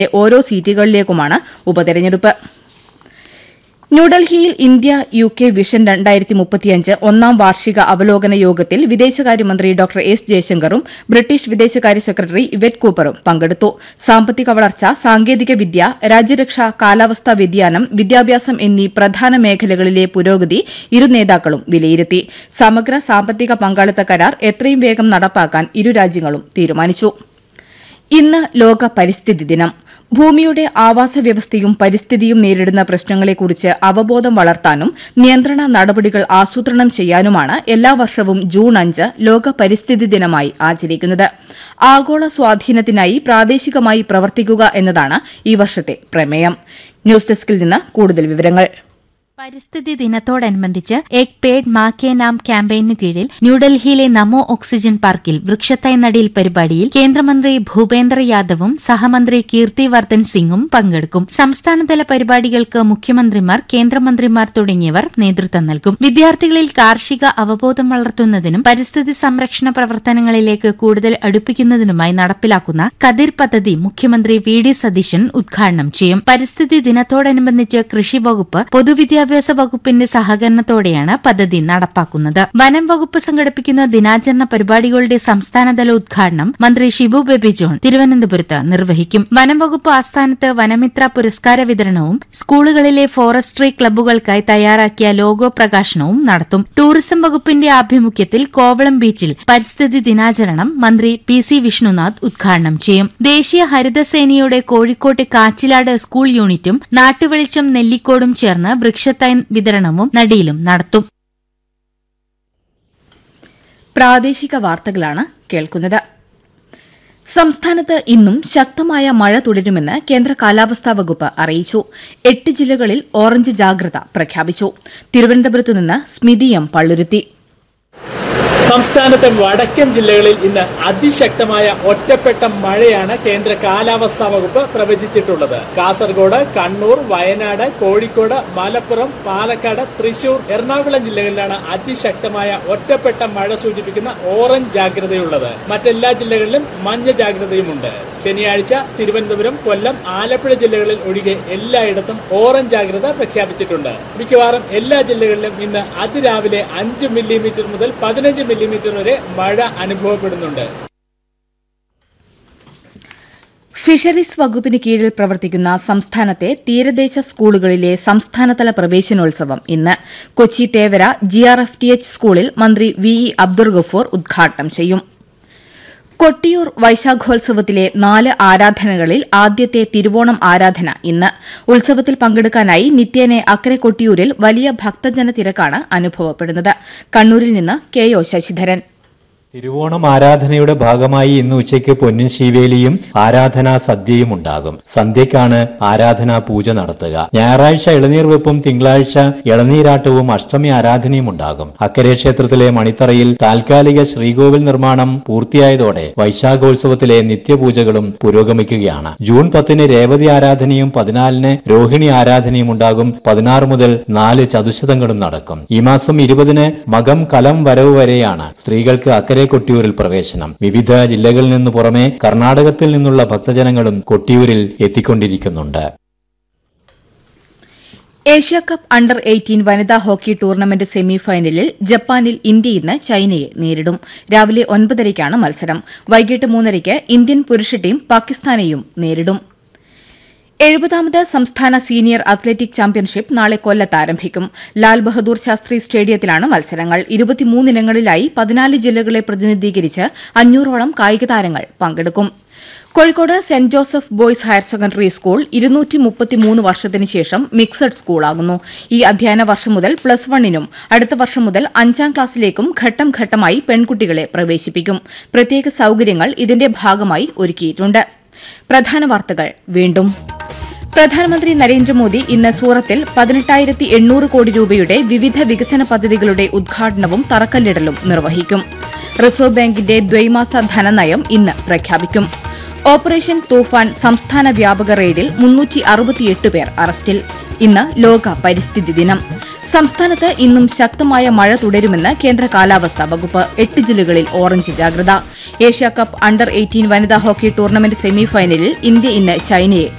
ഓരോ സീറ്റുകളിലേക്കുമാണ് ഉപതെരഞ്ഞെടുപ്പ്. ന്യൂഡൽഹിയിൽ ഇന്ത്യ UK വിഷൻ 2035 ഒന്നാം വാർഷിക അവലോകന യോഗത്തിൽ വിദേശകാര്യമന്ത്രി ഡോക്ടർ എസ് ജയശങ്കറും ബ്രിട്ടീഷ് വിദേശകാര്യ സെക്രട്ടറി ഇവറ്റ് കൂപ്പറും പങ്കെടുത്തു. സാമ്പത്തിക വളർച്ച, സാങ്കേതികവിദ്യ, രാജ്യരക്ഷ, കാലാവസ്ഥാ വ്യതിയാനം, വിദ്യാഭ്യാസം എന്നീ പ്രധാന മേഖലകളിലെ പുരോഗതി ഇരു നേതാക്കളും വിലയിരുത്തി. സമഗ്ര സാമ്പത്തിക പങ്കാളിത്ത കരാർ എത്രയും വേഗം നടപ്പാക്കാൻ ഇരു രാജ്യങ്ങളും തീരുമാനിച്ചു. ഇന്ന് ലോക പരിസ്ഥിതി ദിനം. ഭൂമിയുടെ ആവാസ വ്യവസ്ഥയും പരിസ്ഥിതിയും നേരിടുന്ന പ്രശ്നങ്ങളെക്കുറിച്ച് അവബോധം വളർത്താനും നിയന്ത്രണ നടപടികൾ ആസൂത്രണം ചെയ്യാനുമാണ് എല്ലാ വർഷവും ജൂൺ 5 ലോക പരിസ്ഥിതി ദിനമായി ആചരിക്കുന്നത്. ആഗോള സ്വാധീനത്തിനായി പ്രാദേശികമായി പ്രവർത്തിക്കുക എന്നതാണ് ഈ വർഷത്തെ പ്രമേയം. ന്യൂസ് ഡെസ്കിൽ നിന്ന് കൂടുതൽ വിവരങ്ങൾ. പരിസ്ഥിതി ദിനത്തോടനുബന്ധിച്ച് എക് പേഡ് മാ കെ നാം ക്യാമ്പയിനു കീഴിൽ ന്യൂഡൽഹിയിലെ നമോ ഓക്സിജൻ പാർക്കിൽ വൃക്ഷത്തൈ നടീൽ പരിപാടിയിൽ കേന്ദ്രമന്ത്രി ഭൂപേന്ദ്ര യാദവും സഹമന്ത്രി കീർത്തി വർദ്ധൻ സിംഗും പങ്കെടുക്കും. സംസ്ഥാനതല പരിപാടികൾക്ക് മുഖ്യമന്ത്രിമാർ, കേന്ദ്രമന്ത്രിമാർ തുടങ്ങിയവർ നേതൃത്വം നൽകും. വിദ്യാർത്ഥികളിൽ കാർഷിക അവബോധം വളർത്തുന്നതിനും പരിസ്ഥിതി സംരക്ഷണ പ്രവർത്തനങ്ങളിലേക്ക് കൂടുതൽ അടുപ്പിക്കുന്നതിനുമായി നടപ്പിലാക്കുന്ന കതിർ പദ്ധതി മുഖ്യമന്ത്രി VD സതീശൻ ഉദ്ഘാടനം ചെയ്യും. പരിസ്ഥിതി ദിനത്തോടനുബന്ധിച്ച് കൃഷി വകുപ്പ്, പൊതുവിദ്യാഭ്യാസ വകുപ്പിന്റെ സഹകരണത്തോടെയാണ് പദ്ധതി നടപ്പാക്കുന്നത്. വനം വകുപ്പ് സംഘടിപ്പിക്കുന്ന ദിനാചരണ പരിപാടികളുടെ സംസ്ഥാനതല ഉദ്ഘാടനം മന്ത്രി ഷിബു ബേബി ജോൺ തിരുവനന്തപുരത്ത് നിർവഹിക്കും. വനം വകുപ്പ് ആസ്ഥാനത്ത് വനമിത്ര പുരസ്കാര വിതരണവും സ്കൂളുകളിലെ ഫോറസ്ട്രി ക്ലബ്ബുകൾക്കായി തയ്യാറാക്കിയ ലോഗോ പ്രകാശനവും നടത്തും. ടൂറിസം വകുപ്പിന്റെ ആഭിമുഖ്യത്തിൽ കോവളം ബീച്ചിൽ പരിസ്ഥിതി ദിനാചരണം മന്ത്രി PC വിഷ്ണുനാഥ് ഉദ്ഘാടനം ചെയ്യും. ദേശീയ ഹരിതസേനയുടെ കോഴിക്കോട്ട് കാച്ചിലാട് സ്കൂൾ യൂണിറ്റും നാട്ടുവെളിച്ചം നെല്ലിക്കോടും ചേർന്ന് വൃക്ഷത്തൈ വിതരണവും നടീലും നടത്തും. പ്രാദേശിക വാർത്തകളാണ് കേൾക്കുന്നത്. സംസ്ഥാനത്ത് ഇന്നും ശക്തമായ മഴ തുടരുമെന്ന് കേന്ദ്ര കാലാവസ്ഥാ വകുപ്പ് അറിയിച്ചു. 8 ജില്ലകളിൽ ഓറഞ്ച് ജാഗ്രത പ്രഖ്യാപിച്ചു. തിരുവനന്തപുരത്ത് നിന്ന് സ്മിതി M. പള്ളുരുത്തി. സംസ്ഥാനത്തെ വടക്കൻ ജില്ലകളിൽ ഇന്ന് അതിശക്തമായ ഒറ്റപ്പെട്ട മഴയാണ് കേന്ദ്ര കാലാവസ്ഥാ വകുപ്പ് പ്രവചിച്ചിട്ടുള്ളത്. കാസർഗോഡ്, കണ്ണൂർ, വയനാട്, കോഴിക്കോട്, മലപ്പുറം, പാലക്കാട്, തൃശൂർ, എറണാകുളം ജില്ലകളിലാണ് അതിശക്തമായ ഒറ്റപ്പെട്ട മഴ സൂചിപ്പിക്കുന്ന ഓറഞ്ച് ജാഗ്രതയുള്ളത്. മറ്റെല്ലാ ജില്ലകളിലും മഞ്ഞ ജാഗ്രതയുമുണ്ട്. ശനിയാഴ്ച തിരുവനന്തപുരം, കൊല്ലം, ആലപ്പുഴ ജില്ലകളിൽ ഒഴികെ എല്ലായിടത്തും ഓറഞ്ച് ജാഗ്രത പ്രഖ്യാപിച്ചിട്ടുണ്ട്. മിക്കവാറും എല്ലാ ജില്ലകളിലും ഇന്ന് അതിരാവിലെ 5 മില്ലിമീറ്റർ മുതൽ 15 മില്ലിമീറ്റർ വരെ മഴ അനുഭവപ്പെടുന്നുണ്ട്. ഫിഷറീസ് വകുപ്പിന് കീഴിൽ പ്രവർത്തിക്കുന്ന സംസ്ഥാനത്തെ തീരദേശ സ്കൂളുകളിലെ സംസ്ഥാനതല പ്രവേശനോത്സവം ഇന്ന് കൊച്ചി തേവര GRFTH സ്കൂളിൽ മന്ത്രി VE അബ്ദുൾ ഗഫൂർ ഉദ്ഘാടനം ചെയ്യും. കൊട്ടിയൂർ വൈശാഖോത്സവത്തിലെ 4 ആരാധനകളിൽ ആദ്യത്തെ തിരുവോണം ആരാധന ഇന്ന്. ഉത്സവത്തിൽ പങ്കെടുക്കാനായി നിത്യേനെ അക്കരെ കൊട്ടിയൂരിൽ വലിയ ഭക്തജന തിരക്കാണ് അനുഭവപ്പെടുന്നത്. കണ്ണൂരിൽ നിന്ന് KO ശശിധരൻ. തിരുവോണം ആരാധനയുടെ ഭാഗമായി ഇന്ന് ഉച്ചയ്ക്ക് പൊന്നിൻ ശീവേലിയും ആരാധനാ സദ്യയും ഉണ്ടാകും. സന്ധ്യയ്ക്കാണ് ആരാധനാ പൂജ നടത്തുക. ഞായറാഴ്ച ഇളനീർ വെപ്പും തിങ്കളാഴ്ച ഇളനീരാട്ടവും അഷ്ടമി ആരാധനയും ഉണ്ടാകും. അക്കരെ ക്ഷേത്രത്തിലെ മണിത്തറയിൽ താൽക്കാലിക ശ്രീകോവിൽ നിർമ്മാണം പൂർത്തിയായതോടെ വൈശാഖോത്സവത്തിലെ നിത്യപൂജകളും പുരോഗമിക്കുകയാണ്. ജൂൺ 10 രേവതി ആരാധനയും 14 രോഹിണി ആരാധനയും ഉണ്ടാകും. 16 മുതൽ 4 ചതുശതങ്ങളും നടക്കും. ഈ മാസം 20 മകം കലം വരവ് വരെയാണ് സ്ത്രീകൾക്ക് അക്കരെ കൊട്ടിയൂരിൽ പ്രവേശനം. വിവിധ ജില്ലകളിൽ നിന്ന് പുറമെ കർണാടകത്തിൽ നിന്നുള്ള ഭക്തജനങ്ങളും കൊട്ടിയൂരിൽ എത്തിക്കൊണ്ടിരിക്കുന്നുണ്ട്. ഏഷ്യാകപ്പ് അണ്ടർ 18 വനിതാ ഹോക്കി ടൂർണമെന്റ് സെമിഫൈനലിൽ ജപ്പാനിൽ ഇന്ത്യ ഇന്ന് ചൈനയെ നേരിടും. രാവിലെ 9:30ക്കാണ് മത്സരം. വൈകിട്ട് 3:30ക്ക് ഇന്ത്യൻ പുരുഷ ടീം പാകിസ്ഥാനെയും നേരിടും. 70ാമത് സംസ്ഥാന സീനിയർ അത്ലറ്റിക് ചാമ്പ്യൻഷിപ്പ് നാളെ കൊല്ലത്ത് ആരംഭിക്കും. ലാൽ ബഹദൂർ ശാസ്ത്രി സ്റ്റേഡിയത്തിലാണ് മത്സരങ്ങൾ. 23 ഇനങ്ങളിലായി 14 ജില്ലകളെ പ്രതിനിധീകരിച്ച് 500ഓളം കായിക താരങ്ങൾ പങ്കെടുക്കും. Kozhikode saint Joseph boys higher secondary school 233 വർഷത്തിന് ശേഷം മിക്സഡ് സ്കൂളാകുന്നു. ഈ അധ്യയന വർഷം മുതൽ +1നും അടുത്ത വർഷം മുതൽ 5ാം ക്ലാസ്സിലേക്കും ഘട്ടം ഘട്ടമായി പെൺകുട്ടികളെ പ്രവേശിപ്പിക്കും. പ്രത്യേക സൌകര്യങ്ങൾ ഇതിന്റെ ഭാഗമായി ഒരുക്കിയിട്ടുണ്ട്. പ്രധാന വാർത്തകൾ വീണ്ടും. പ്രധാനമന്ത്രി നരേന്ദ്രമോദി ഇന്ന് സൂറത്തിൽ 18,800 കോടി രൂപയുടെ വിവിധ വികസന പദ്ധതികളുടെ ഉദ്ഘാടനവും തറക്കല്ലിടലും നിർവഹിക്കും. റിസർവ് ബാങ്കിന്റെ ദ്വൈമാസ ധനനയം ഇന്ന് പ്രഖ്യാപിക്കും. ഓപ്പറേഷൻ തൂഫാൻ സംസ്ഥാന വ്യാപക റെയ്ഡിൽ 368 പേർ അറസ്റ്റിൽ. ഇന്ന് ലോക പരിസ്ഥിതി ദിനം. സംസ്ഥാനത്ത് ഇന്നും ശക്തമായ മഴ തുടരുമെന്ന് കേന്ദ്ര കാലാവസ്ഥാ വകുപ്പ്. 8 ജില്ലകളിൽ ഓറഞ്ച് ജാഗ്രത. ഏഷ്യാകപ്പ് അണ്ടർ 18 വനിതാ ഹോക്കി ടൂർണമെന്റ് സെമിഫൈനലിൽ ഇന്ത്യ ഇന്ന് ചൈനയെ